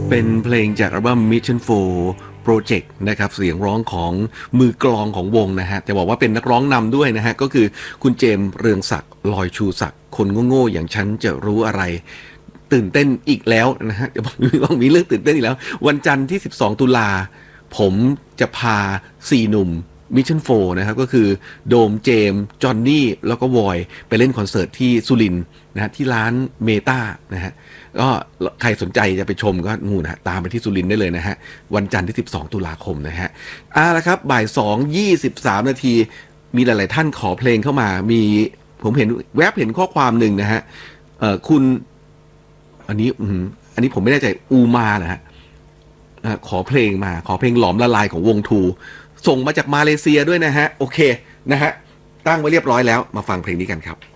เป็นเพลงจากอัลบั้ม Mission 4 Project นะครับเสียงร้องของมือกลองของวงนะฮะแต่บอกว่าเป็นนักร้องนำด้วยนะฮะก็คือคุณเจมส์เรืองศักดิ์ลอยชูศักดิ์คนโง่ๆอย่างฉันจะรู้อะไรตื่นเต้นอีกแล้วนะฮะเดี๋ยวบอกมีเรื่องตื่นเต้นอีกแล้ววันจันทร์ที่12ตุลาผมจะพา4หนุ่ม Mission 4 นะครับก็คือโดมเจมส์จอห์นนี่แล้วก็วอยไปเล่นคอนเสิร์ตที่สุรินทร์นะฮะที่ร้านเมตานะฮะก็ใครสนใจจะไปชมก็นู่นนะฮะตามไปที่สุรินทร์ได้เลยนะฮะวันจันทร์ที่12ตุลาคมนะฮะละครับบ่าย2:23 นาทีมีหลายๆท่านขอเพลงเข้ามามีผมเห็นแวบเห็นข้อความหนึ่งนะฮะคุณอันนี้ผมไม่แน่ใจอูมาเหรอฮะขอเพลงมาขอเพลงหลอมละลายของวงทูส่งมาจากมาเลเซียด้วยนะฮะโอเคนะฮะตั้งไว้เรียบร้อยแล้วมาฟังเพลงนี้กันครับ